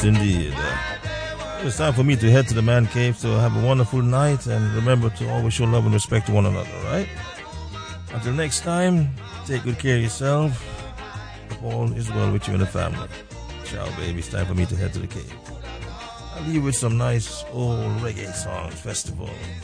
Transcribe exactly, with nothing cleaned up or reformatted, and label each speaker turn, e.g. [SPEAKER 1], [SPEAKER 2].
[SPEAKER 1] Yes, indeed. Uh, it's time for me to head to the man cave, so have a wonderful night, and remember to always show love and respect to one another, right? Until next time, take good care of yourself. Hope all is well with you and the family. Ciao, baby. It's time for me to head to the cave. I'll leave you with some nice old reggae songs, festival.